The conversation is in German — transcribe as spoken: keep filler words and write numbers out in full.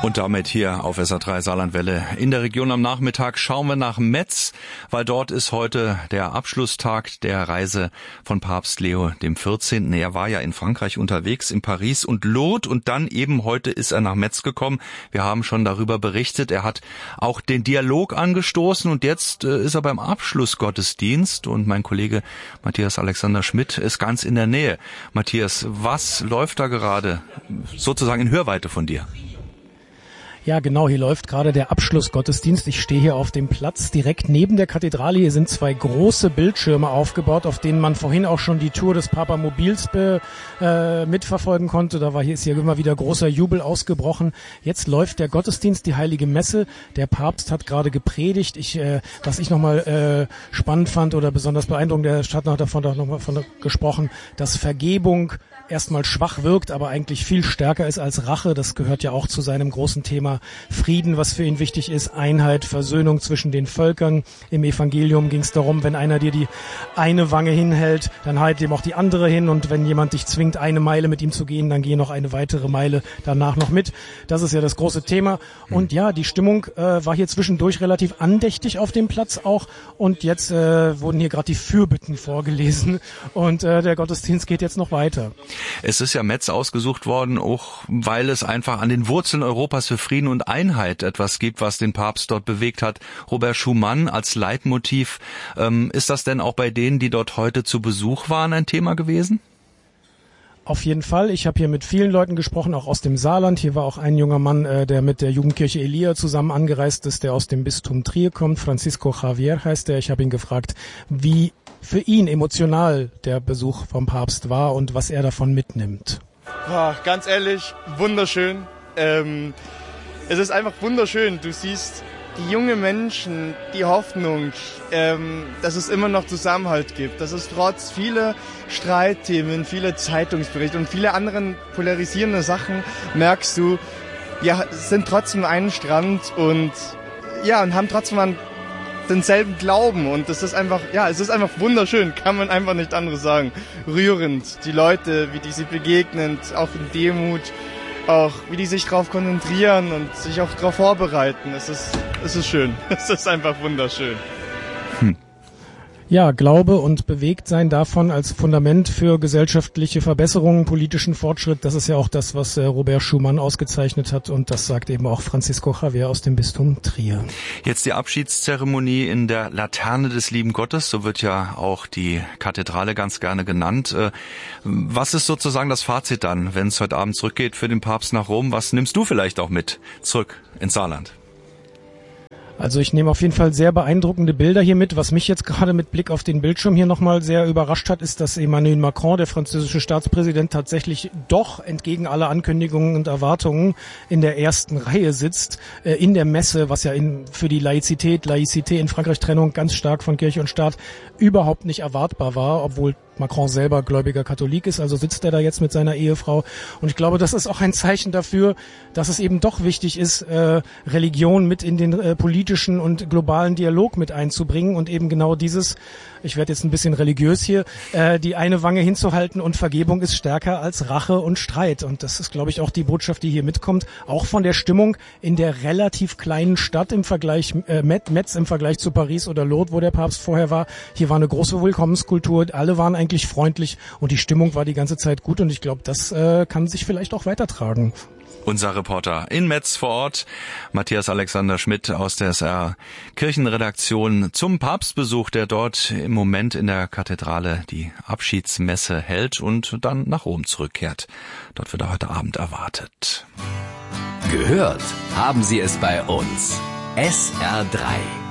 Und damit hier auf S R drei Saarlandwelle in der Region am Nachmittag schauen wir nach Metz, weil dort ist heute der Abschlusstag der Reise von Papst Leo dem vierzehnten. Er war ja in Frankreich unterwegs, in Paris und Lourdes, und dann eben heute ist er nach Metz gekommen. Wir haben schon darüber berichtet. Er hat auch den Dialog angestoßen und jetzt äh, ist er beim Abschlussgottesdienst und mein Kollege Matthias Alexander Schmidt ist ganz in der Nähe. Matthias, was läuft da gerade sozusagen in Hörweite von dir? Ja, genau, hier läuft gerade der Abschlussgottesdienst. Ich stehe hier auf dem Platz direkt neben der Kathedrale. Hier sind zwei große Bildschirme aufgebaut, auf denen man vorhin auch schon die Tour des Papamobils be, äh, mitverfolgen konnte. Da war hier ist hier immer wieder großer Jubel ausgebrochen. Jetzt läuft der Gottesdienst, die Heilige Messe. Der Papst hat gerade gepredigt. Ich, äh, was ich nochmal äh, spannend fand oder besonders beeindruckend, der hat noch davon noch mal von gesprochen, dass Vergebung erstmal schwach wirkt, aber eigentlich viel stärker ist als Rache. Das gehört ja auch zu seinem großen Thema Frieden, was für ihn wichtig ist, Einheit, Versöhnung zwischen den Völkern. Im Evangelium ging es darum, wenn einer dir die eine Wange hinhält, dann halt ihm auch die andere hin, und wenn jemand dich zwingt, eine Meile mit ihm zu gehen, dann geh noch eine weitere Meile danach noch mit. Das ist ja das große Thema. Und ja, die Stimmung äh, war hier zwischendurch relativ andächtig auf dem Platz auch, und jetzt äh, wurden hier gerade die Fürbitten vorgelesen und äh, der Gottesdienst geht jetzt noch weiter. Es ist ja Metz ausgesucht worden, auch weil es einfach an den Wurzeln Europas für Frieden und Einheit etwas gibt, was den Papst dort bewegt hat. Robert Schumann als Leitmotiv. Ähm, ist das denn auch bei denen, die dort heute zu Besuch waren, ein Thema gewesen? Auf jeden Fall. Ich habe hier mit vielen Leuten gesprochen, auch aus dem Saarland. Hier war auch ein junger Mann, äh, der mit der Jugendkirche Elia zusammen angereist ist, der aus dem Bistum Trier kommt. Francisco Javier heißt er. Ich habe ihn gefragt, wie für ihn emotional der Besuch vom Papst war und was er davon mitnimmt. Boah, ganz ehrlich, wunderschön. Ähm, es ist einfach wunderschön. Du siehst die jungen Menschen, die Hoffnung, ähm, dass es immer noch Zusammenhalt gibt, dass es trotz vieler Streitthemen, viele Zeitungsberichte und viele anderen polarisierende Sachen, merkst du, wir sind trotzdem einen Strand und ja, und haben trotzdem einen, denselben Glauben, und das ist einfach, ja, es ist einfach wunderschön, kann man einfach nicht anderes sagen. Rührend, die Leute, wie die sie begegnen, auch in Demut, auch wie die sich darauf konzentrieren und sich auch darauf vorbereiten. Es ist, es ist schön. Es ist einfach wunderschön. Hm. Ja, Glaube und Bewegtsein davon als Fundament für gesellschaftliche Verbesserungen, politischen Fortschritt, das ist ja auch das, was äh, Robert Schumann ausgezeichnet hat, und das sagt eben auch Francisco Javier aus dem Bistum Trier. Jetzt die Abschiedszeremonie in der Laterne des lieben Gottes, so wird ja auch die Kathedrale ganz gerne genannt. Äh, was ist sozusagen das Fazit dann, wenn es heute Abend zurückgeht für den Papst nach Rom? Was nimmst du vielleicht auch mit zurück ins Saarland? Also ich nehme auf jeden Fall sehr beeindruckende Bilder hier mit. Was mich jetzt gerade mit Blick auf den Bildschirm hier nochmal sehr überrascht hat, ist, dass Emmanuel Macron, der französische Staatspräsident, tatsächlich doch entgegen aller Ankündigungen und Erwartungen in der ersten Reihe sitzt, äh, in der Messe, was ja in, für die Laizität, Laïcité in Frankreich, Trennung ganz stark von Kirche und Staat, überhaupt nicht erwartbar war, obwohl Macron selber gläubiger Katholik ist, also sitzt er da jetzt mit seiner Ehefrau. Und ich glaube, das ist auch ein Zeichen dafür, dass es eben doch wichtig ist, äh, Religion mit in den äh, politischen und globalen Dialog mit einzubringen und eben genau dieses, ich werde jetzt ein bisschen religiös hier, äh, die eine Wange hinzuhalten, und Vergebung ist stärker als Rache und Streit. Und das ist, glaube ich, auch die Botschaft, die hier mitkommt, auch von der Stimmung in der relativ kleinen Stadt im Vergleich, äh, Metz im Vergleich zu Paris oder Lourdes, wo der Papst vorher war. Hier war eine große Willkommenskultur, alle waren eigentlich freundlich und die Stimmung war die ganze Zeit gut, und ich glaube, das äh, kann sich vielleicht auch weitertragen. Unser Reporter in Metz vor Ort, Matthias Alexander Schmidt aus der S R Kirchenredaktion zum Papstbesuch, der dort im Moment in der Kathedrale die Abschiedsmesse hält und dann nach Rom zurückkehrt. Dort wird er heute Abend erwartet. Gehört haben Sie es bei uns. S R drei.